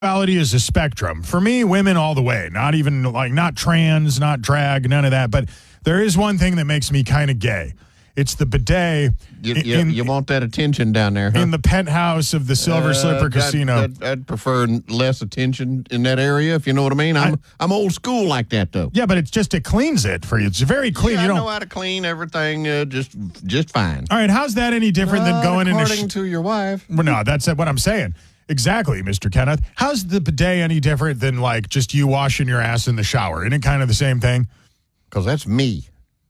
Sexuality is a spectrum. For me, women all the way. Not even not trans, not drag, none of that. But there is one thing that makes me kind of gay. It's the bidet. You want that attention down there, huh? In the penthouse of the Silver Slipper Casino. I'd prefer less attention in that area, if you know what I mean. I'm old school like that, though. Yeah, but it cleans it for you. It's very clean. Yeah, you I know how to clean everything just fine. All right, how's that any different than going in according to your wife? Well, no, that's what I'm saying. Exactly, Mr. Kenneth. How's the bidet any different than just you washing your ass in the shower? Isn't it kind of the same thing? Because that's me.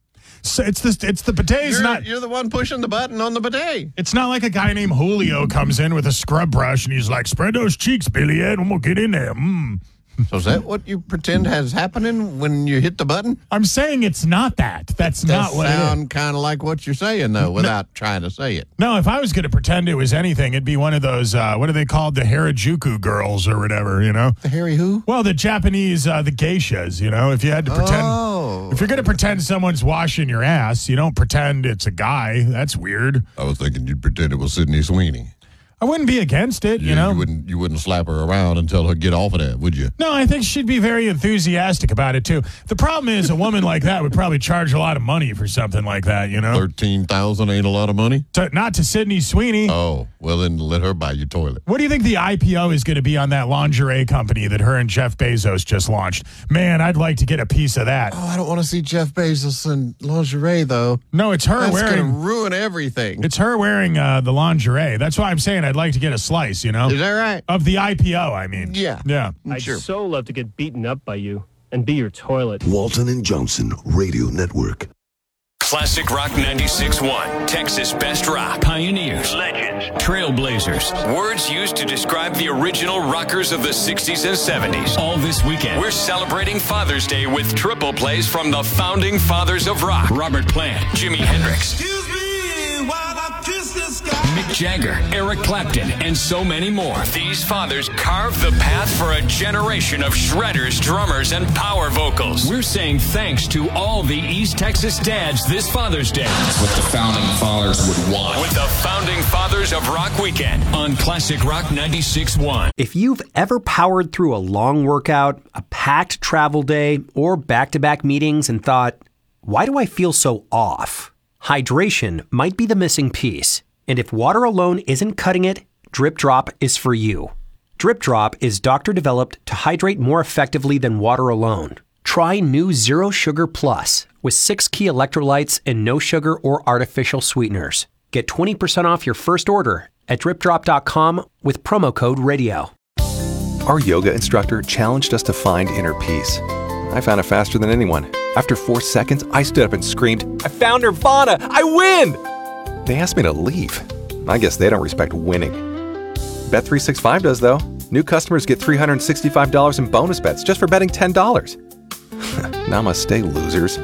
So it's the bidet's You're the one pushing the button on the bidet. It's not like a guy named Julio comes in with a scrub brush and he's like, spread those cheeks, Billy Ed, and we'll get in there. So is that what you pretend has happening when you hit the button? I'm saying it's not that. That's not what it is. Sound kind of like what you're saying, though, without trying to say it. No, if I was going to pretend it was anything, it'd be one of those, what are they called? The Harajuku girls or whatever, you know? The Harry who? Well, the Japanese, the geishas, you know? If you had to pretend. Oh. If you're going to pretend someone's washing your ass, you don't pretend it's a guy. That's weird. I was thinking you'd pretend it was Sydney Sweeney. I wouldn't be against it, you know. You wouldn't slap her around and tell her get off of that, would you? No, I think she'd be very enthusiastic about it too. The problem is a woman like that would probably charge a lot of money for something like that, you know. $13,000 ain't a lot of money. Not to Sydney Sweeney. Oh, well then let her buy your toilet. What do you think the IPO is going to be on that lingerie company that her and Jeff Bezos just launched? Man, I'd like to get a piece of that. Oh, I don't want to see Jeff Bezos in lingerie though. No, it's her That's wearing. That's going to ruin everything. It's her wearing the lingerie. That's why I'm saying I'd like to get a slice. You know? Is that right? Of the IPO, I mean. Yeah. I'd so love to get beaten up by you and be your toilet. Walton and Johnson Radio Network. Classic Rock 96.1, Texas Best Rock. Pioneers, legends, trailblazers. Words used to describe the original rockers of the 60s and 70s. All this weekend, we're celebrating Father's Day with triple plays from the founding fathers of rock. Robert Plant, Jimi Hendrix. Excuse me while I kiss this guy. Mick Jagger, Eric Clapton, and so many more. These fathers carved the path for a generation of shredders, drummers, and power vocals. We're saying thanks to all the East Texas dads this Father's Day. What the founding fathers would want. With the founding fathers of rock weekend on Classic Rock 96.1. If you've ever powered through a long workout, a packed travel day, or back-to-back meetings and thought, why do I feel so off? Hydration might be the missing piece. And if water alone isn't cutting it, Drip Drop is for you. Drip Drop is doctor-developed to hydrate more effectively than water alone. Try new Zero Sugar Plus with 6 key electrolytes and no sugar or artificial sweeteners. Get 20% off your first order at dripdrop.com with promo code RADIO. Our yoga instructor challenged us to find inner peace. I found it faster than anyone. After 4 seconds, I stood up and screamed, I found Nirvana! I win! They asked me to leave. I guess they don't respect winning. Bet365 does, though. New customers get $365 in bonus bets just for betting $10. Namaste, losers.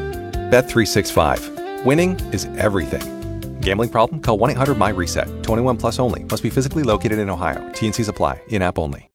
Bet365. Winning is everything. Gambling problem? Call 1-800-MY-RESET. 21 plus only. Must be physically located in Ohio. T&Cs apply. In-app only.